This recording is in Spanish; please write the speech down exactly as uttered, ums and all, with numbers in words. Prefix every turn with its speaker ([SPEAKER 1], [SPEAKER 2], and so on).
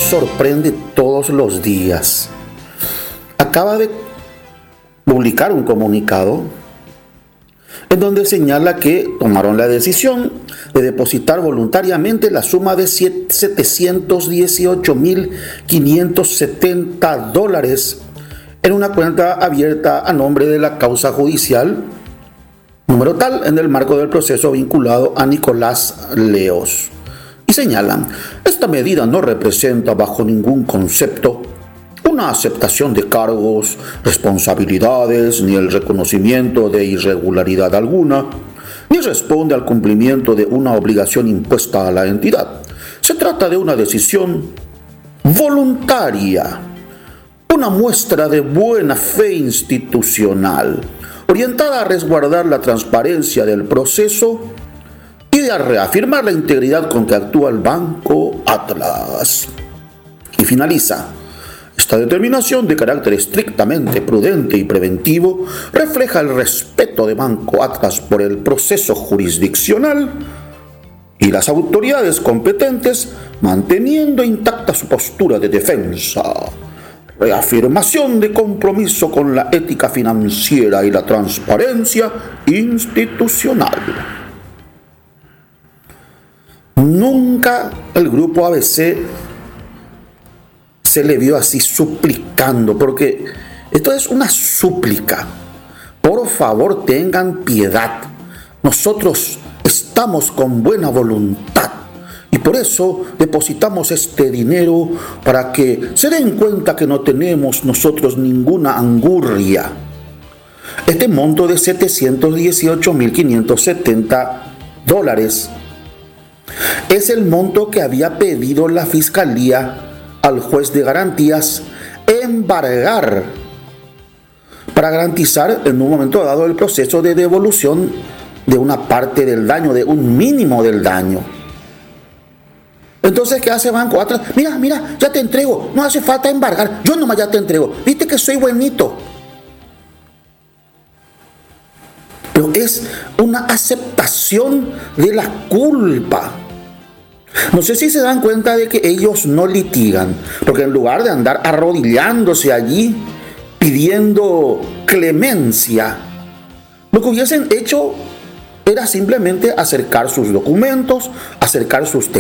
[SPEAKER 1] sorprende todos los días. Acaba de publicar un comunicado en donde señala que tomaron la decisión de depositar voluntariamente la suma de setecientos dieciocho mil quinientos setenta dólares en una cuenta abierta a nombre de la causa judicial número tal en el marco del proceso vinculado a Nicolás Leos. Y señalan, esta medida no representa bajo ningún concepto una aceptación de cargos, responsabilidades, ni el reconocimiento de irregularidad alguna, ni responde al cumplimiento de una obligación impuesta a la entidad. Se trata de una decisión voluntaria, una muestra de buena fe institucional, orientada a resguardar la transparencia del proceso y a reafirmar la integridad con que actúa el Banco Atlas. Y finaliza. Esta determinación de carácter estrictamente prudente y preventivo refleja el respeto de Banco Atlas por el proceso jurisdiccional y las autoridades competentes manteniendo intacta su postura de defensa, reafirmación de compromiso con la ética financiera y la transparencia institucional. Nunca el grupo A B C se le vio así suplicando, porque esto es una súplica. Por favor, tengan piedad. Nosotros estamos con buena voluntad y por eso depositamos este dinero para que se den cuenta que no tenemos nosotros ninguna angurria. Este monto de setecientos dieciocho mil quinientos setenta dólares es el monto que había pedido la Fiscalía al juez de garantías embargar para garantizar en un momento dado el proceso de devolución de una parte del daño, de un mínimo del daño. Entonces, ¿qué hace Banco Atlas? Mira, mira, ya te entrego, no hace falta embargar, yo nomás ya te entrego, viste que soy buenito. Pero es una aceptación de la culpa. No sé si se dan cuenta de que ellos no litigan, porque en lugar de andar arrodillándose allí pidiendo clemencia, lo que hubiesen hecho era simplemente acercar sus documentos, acercar sus